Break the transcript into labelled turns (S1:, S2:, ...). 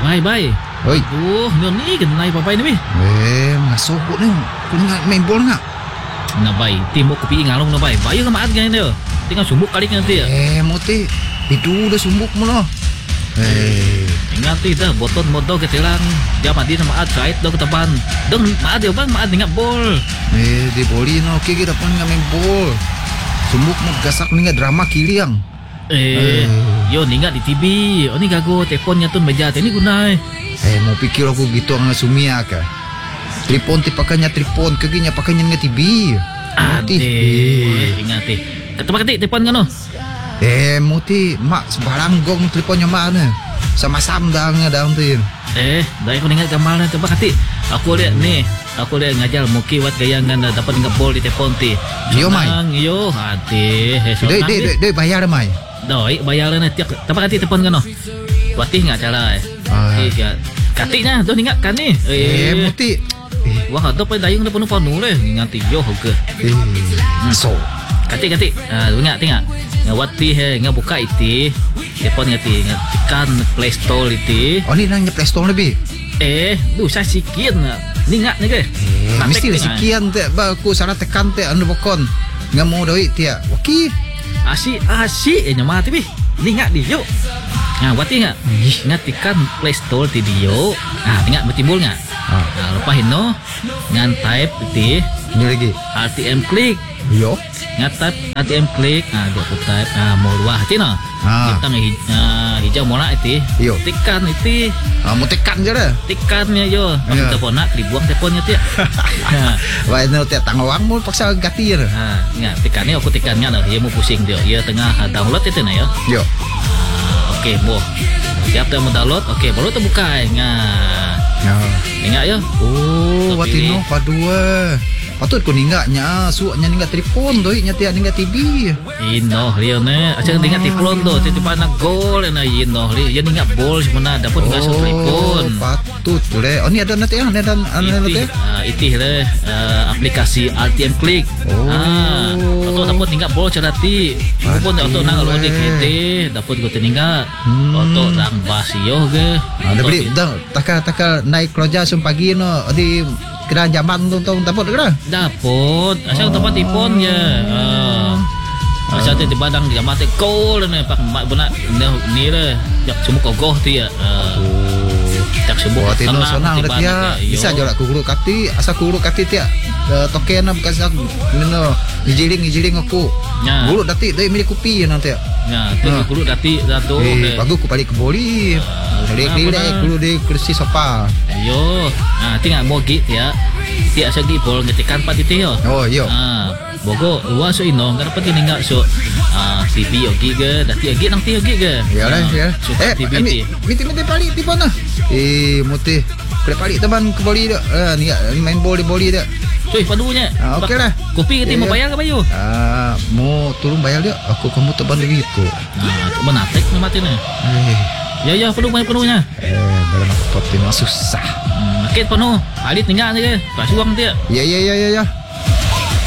S1: Bay.
S2: Oi.
S1: Ni kenai papai ni.
S2: Masuk ni. Kau ingat main bola nak?
S1: Na bay, timok kopi ngalong na bay. Bayo ka maat ganyan dia. Tinggal sumbuk kali nanti ya.
S2: Muti. Itu dah sumbuk mo no.
S1: Ingat dah boton modal ke telang. Dia mati na maat kait daw kataban. Dong maat dia bang maat ingat bol.
S2: Di boli no okay kita pun main bol. Sumbuk mo gasak ni drama kiliang.
S1: Yo ingat di TV. Oh ni gago telefonnya tu meja ni gunai.
S2: Mau pikir aku gitu ang sumia ka. Tripon ti pakanya tripon kaginya pakanya nga TV.
S1: Ingat Kata kati telefon kan no?
S2: Muti mak sebarang gong teleponnya mana? Sama-sama dah dalam tu.
S1: Dah aku ingat gambar na tempat kati. Aku lihat ngajar muki wat gaya ngana dapat ingat bol di telefon ti.
S2: Yo mai.
S1: Yo hati.
S2: Doi bayar mai.
S1: Doi bayar na tiap tempat kati telefon kan no? Watih enggak cara Katiknya tu ingat kan ni.
S2: Muti.
S1: Wah, tu pa dayung na penuh le. Ingat yo ke.
S2: So.
S1: Katik. Ingat. Ngawati nga buka iti. Telepon ngati tekan Play Store iti.
S2: Oh ni nang Play Store lebih.
S1: Saya sikit na. Ningat ni ke?
S2: Mesti sekian te ba aku salah tekan te anu bokon. Ngamo doi tia. Okey.
S1: Asi nyama ti bi. Ningat di yo. Wati nga. Ngatikan Play Store ti dio. Ingat bertimbul nga. Lepas no ngan type iti.
S2: Ini lagi.
S1: RTM klik.
S2: Yo.
S1: Ngatap ATM klik, dia aku type mau luah hati no. Kita hijau mola iti.
S2: Yo.
S1: Tekan iti.
S2: Mau tekan je dah.
S1: Tekannya yo. Telepon nak dibuang teleponnya dia.
S2: Wah ini tiap tangawang mau paksa gatir.
S1: Ingat tekannya aku tekannya dah. Dia mau pusing dia. Dia tengah download itu na yo.
S2: Yo.
S1: Okey, boh. Siap dah mau download. Okey, baru tu buka. Ingat yo.
S2: Wati no padua. Patut ko ningaknya suaknya ningak telefon doi nya tiak ningak TV.
S1: Inoh dia ne aja ningak telefon tu tiba nak gol na inoh dia ningak bol sebenarnya dapat nggak telefon.
S2: Patut le. Oh ni ada nanti ada nanti.
S1: Itih le aplikasi RTM klik. Atau dapat ningak bol cerati. Pun atau nang lodi kete dapat go ningak. Atau nang basio ge.
S2: Ada beli dah takal naik kerja pagi no di kena zaman tu dapat ke dah?
S1: Dapat. Asal tempat telefon je. Asal tu di badang dia mati call ni pak mak benak ni le. Jak semua kogoh tu ya. Jak semua.
S2: Wah, tino sonang dah dia. Bisa jorak ku guru kati, asal ku guru kati dia. Token nak bekas aku. Nino ijiling aku. Guru dati dari milik kopi nanti.
S1: Tu guru dati tu.
S2: Bagus ku balik ke boli. Relax guru di kursi sofa.
S1: Yo. Tinggal mogi ya. Tiak segi bol ngetikan pat itu yo.
S2: Oh yo.
S1: Bogo luas so ino kan dapat tinggal so TV yogi ke dati yogi nang ti yogi ke.
S2: Ya.
S1: TV ti.
S2: Miti balik di mana? Muti. Boleh balik teman ke boli dak. Ni main bol di boli dak.
S1: Cuy padunya.
S2: Okey lah.
S1: Kopi kita mau bayar ke bayu?
S2: Mau turun bayar dia. Aku kamu teban lagi aku.
S1: Menatek ni mati ni. Ya penuhnya.
S2: Dalam aku pot susah.
S1: Makin penuh. Alit tinggal ni ke? Pas uang dia.
S2: Ya.